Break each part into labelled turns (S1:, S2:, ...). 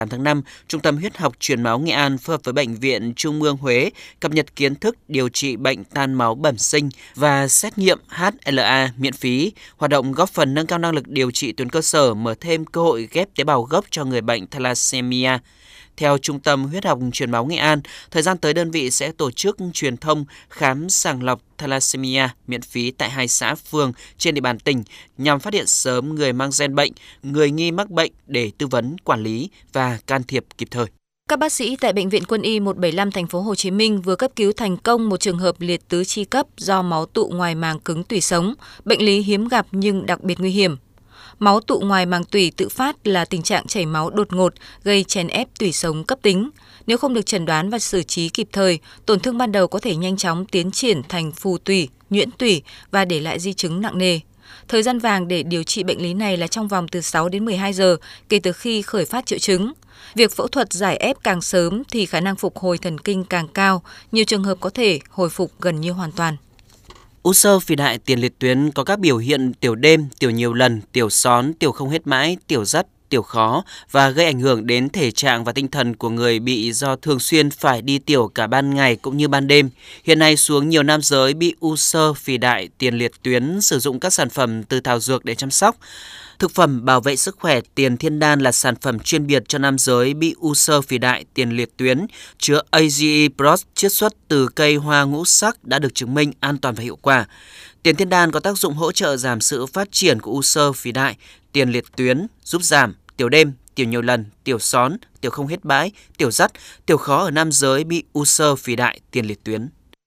S1: 8 tháng 5, Trung tâm Huyết học Truyền máu Nghệ An phối hợp với Bệnh viện Trung ương Huế cập nhật kiến thức điều trị bệnh tan máu bẩm sinh và xét nghiệm HLA miễn phí, hoạt động góp phần nâng cao năng lực điều trị tuyến cơ sở, mở thêm cơ hội ghép tế bào gốc cho người bệnh thalassemia. Theo Trung tâm Huyết học Truyền máu Nghệ An, thời gian tới đơn vị sẽ tổ chức truyền thông khám sàng lọc thalassemia miễn phí tại 2 xã phường trên địa bàn tỉnh nhằm phát hiện sớm người mang gen bệnh, người nghi mắc bệnh để tư vấn, quản lý và can thiệp kịp thời.
S2: Các bác sĩ tại Bệnh viện Quân y 175 thành phố Hồ Chí Minh vừa cấp cứu thành công một trường hợp liệt tứ chi cấp do máu tụ ngoài màng cứng tủy sống, bệnh lý hiếm gặp nhưng đặc biệt nguy hiểm. Máu tụ ngoài màng tủy tự phát là tình trạng chảy máu đột ngột gây chèn ép tủy sống cấp tính. Nếu không được chẩn đoán và xử trí kịp thời, tổn thương ban đầu có thể nhanh chóng tiến triển thành phù tủy, nhuyễn tủy và để lại di chứng nặng nề. Thời gian vàng để điều trị bệnh lý này là trong vòng từ 6 đến 12 giờ kể từ khi khởi phát triệu chứng. Việc phẫu thuật giải ép càng sớm thì khả năng phục hồi thần kinh càng cao, nhiều trường hợp có thể hồi phục gần như hoàn toàn.
S1: U xơ phì đại tiền liệt tuyến có các biểu hiện tiểu đêm, tiểu nhiều lần, tiểu xón, tiểu không hết mãi, tiểu dắt, tiểu khó và gây ảnh hưởng đến thể trạng và tinh thần của người bị do thường xuyên phải đi tiểu cả ban ngày cũng như ban đêm. Hiện nay xuống nhiều nam giới bị u xơ phì đại tiền liệt tuyến sử dụng các sản phẩm từ thảo dược để chăm sóc. Thực phẩm bảo vệ sức khỏe Tiền Thiên Đan là sản phẩm chuyên biệt cho nam giới bị u xơ phì đại tiền liệt tuyến, chứa AGE Plus chiết xuất từ cây hoa ngũ sắc đã được chứng minh an toàn và hiệu quả. Tiền Thiên Đan có tác dụng hỗ trợ giảm sự phát triển của u xơ phì đại tiền liệt tuyến, giúp giảm tiểu đêm, tiểu nhiều lần, tiểu xón, tiểu không hết bãi, tiểu dắt, tiểu khó ở nam giới bị u xơ phì đại tiền liệt tuyến.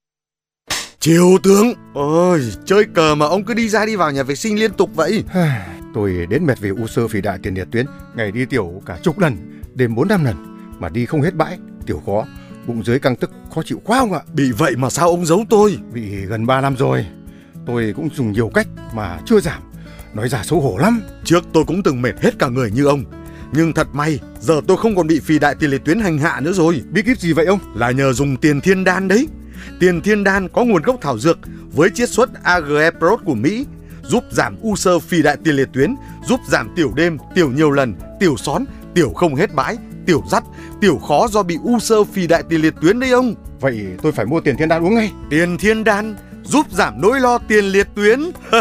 S3: Triều tướng, ôi, chơi cờ mà ông cứ đi ra đi vào nhà vệ sinh liên tục vậy.
S4: Tôi đến mệt vì u xơ phì đại tiền liệt tuyến, ngày đi tiểu cả chục lần, đêm 4-5 lần, mà đi không hết bãi, tiểu khó, bụng dưới căng tức, khó chịu quá ông ạ.
S3: Bị vậy mà sao ông giấu tôi?
S4: Bị gần 3 năm rồi, tôi cũng dùng nhiều cách mà chưa giảm, nói ra xấu hổ lắm.
S3: Trước tôi cũng từng mệt hết cả người như ông, nhưng thật may, giờ tôi không còn bị phì đại tiền liệt tuyến hành hạ nữa rồi.
S4: Bí kíp gì vậy ông?
S3: Là nhờ dùng Tiền Thiên Đan đấy. Tiền Thiên Đan có nguồn gốc thảo dược với chiết xuất AGE Plus của Mỹ, giúp giảm u xơ phì đại tiền liệt tuyến, giúp giảm tiểu đêm, tiểu nhiều lần, tiểu xón, tiểu không hết bãi, tiểu dắt, tiểu khó do bị u xơ phì đại tiền liệt tuyến đấy ông.
S4: Vậy tôi phải mua Tiền Thiên Đan uống ngay.
S3: Tiền Thiên Đan giúp giảm nỗi lo tiền liệt tuyến.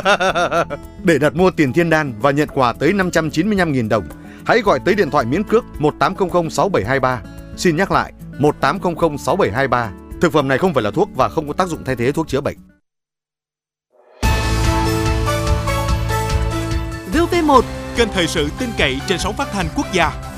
S3: Để đặt mua Tiền Thiên Đan và nhận quà tới 595.000 đồng, hãy gọi tới điện thoại miễn cước 1800 6723. Xin nhắc lại 1800 6723. Thực phẩm này không phải là thuốc và không có tác dụng thay thế thuốc chữa bệnh.
S5: VOV1, kênh thời sự tin cậy trên sóng phát thanh quốc gia.